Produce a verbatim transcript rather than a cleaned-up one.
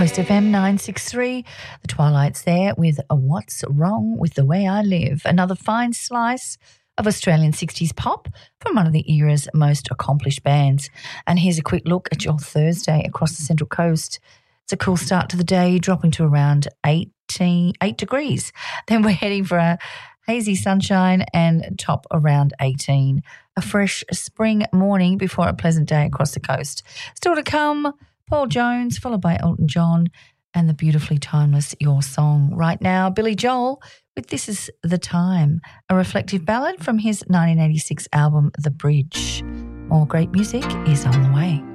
Coast F M nine sixty-three. The Twilight's there with a What's Wrong with the Way I Live. Another fine slice of Australian sixties pop from one of the era's most accomplished bands. And here's a quick look at your Thursday across the Central Coast. It's a cool start to the day, dropping to around eighteen, eight degrees. Then we're heading for a hazy sunshine and top around eighteen. A fresh spring morning before a pleasant day across the coast. Still to come, Paul Jones, followed by Elton John and the beautifully timeless Your Song. Right now, Billy Joel with This Is the Time, a reflective ballad from his nineteen eighty-six album The Bridge. More great music is on the way.